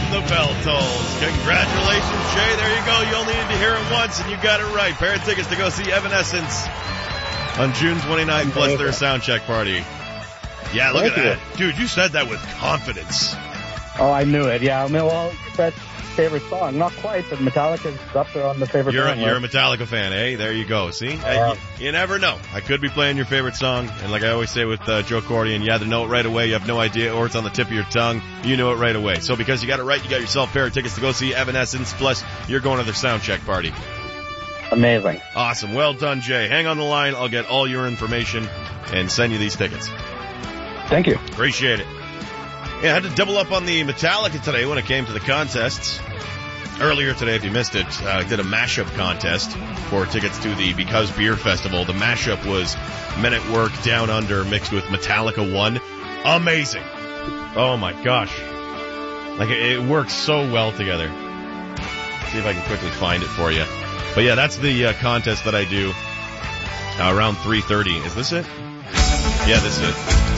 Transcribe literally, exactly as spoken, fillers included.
the bell tolls. Congratulations, Jay. There you go. You only need to hear it once, and you got it right. Pair of tickets to go see Evanescence on June twenty-ninth, plus their soundcheck party. Yeah, look Thank at you. that. Dude, you said that with confidence. Oh, I knew it. Yeah, I mean, well, that's favorite song. Not quite, but Metallica's up there on the favorite You're, song. you're a Metallica fan, eh? There you go. See? Yeah. Uh, you, you never know. I could be playing your favorite song, and like I always say with uh, Joe Cordian, you either know it right away, you have no idea, or it's on the tip of your tongue, you know it right away. So because you got it right, you got yourself a pair of tickets to go see Evanescence, plus you're going to their soundcheck party. Amazing. Awesome. Well done, Jay. Hang on the line. I'll get all your information and send you these tickets. Thank you. Appreciate it. Yeah, I had to double up on the Metallica today when it came to the contests. Earlier today, if you missed it, uh, I did a mashup contest for tickets to the Because Beer Festival. The mashup was Men at Work, Down Under, mixed with Metallica One. Amazing. Oh my gosh. Like, it, it works so well together. See if I can quickly find it for you. But yeah, that's the uh, contest that I do uh, around three thirty. Is this it? Yeah, this is it.